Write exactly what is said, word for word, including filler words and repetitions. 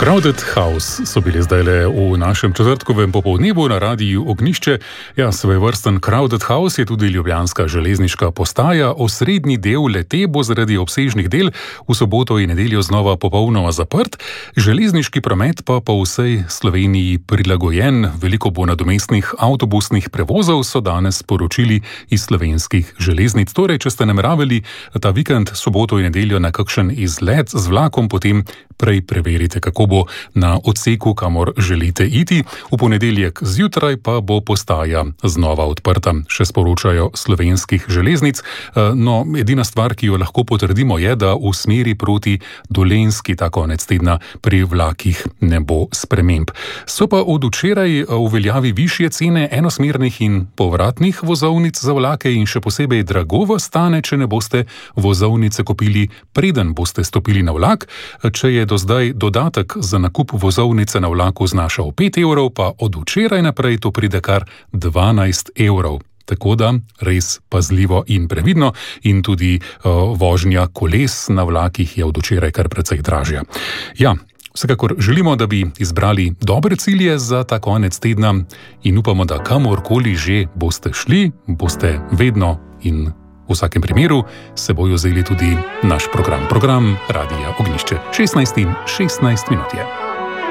Crowded House so bili zdajle v našem četrtkovem popoldnevu na radiju Ognišče. Ja, svojevrsten Crowded House je tudi ljubljanska železniška postaja. Osrednji del le-te bo zaradi obsežnih del v soboto in nedeljo znova popolnoma zaprt. Železniški promet pa po vsej Sloveniji prilagojen. Veliko bo nadomestnih avtobusnih prevozov, so danes sporočili iz slovenskih železnic. Torej, če ste nameravali ta vikend, soboto in nedeljo na kakšen izlet z vlakom, potem prej preverite, kako bo na odseku, kamor želite iti. V ponedeljek zjutraj pa bo postaja znova odprta, še sporočajo slovenskih železnic. No, edina stvar, ki jo lahko potrdimo, je, da v smeri proti Dolenjski ta konec tedna pri vlakih ne bo sprememb. So pa od včeraj v veljavi višje cene enosmernih in povratnih vozovnic za vlake in še posebej drago vas stane, če ne boste vozovnice kupili, preden boste stopili na vlak. Če je do zdaj dodatek za nakup vozovnice na vlaku znašal pet evrov, pa od včeraj naprej to pride kar dvanajst evrov. Tako da res pazljivo in previdno in tudi uh, vožnja koles na vlakih je od včeraj kar precej dražja. Ja, vsekakor želimo, da bi izbrali dobre cilje za ta konec tedna in upamo, da kamorkoli že boste šli, boste vedno in v vsakem primeru se bojo vzeli tudi naš program. Program Radija Ognišče. šestnajst in šestnajst minut je.